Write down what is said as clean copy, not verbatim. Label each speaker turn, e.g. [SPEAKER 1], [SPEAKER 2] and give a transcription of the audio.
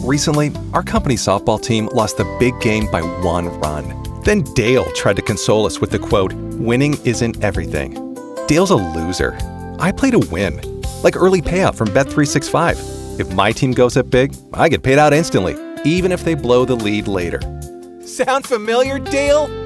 [SPEAKER 1] Recently, our company softball team lost the big game by 1 run. Then Dale tried to console us with the quote, "Winning isn't everything." Dale's a loser. I play to win. Like early payout from Bet365. If my team goes up big, I get paid out instantly, even if they blow the lead later. Sound familiar, Dale?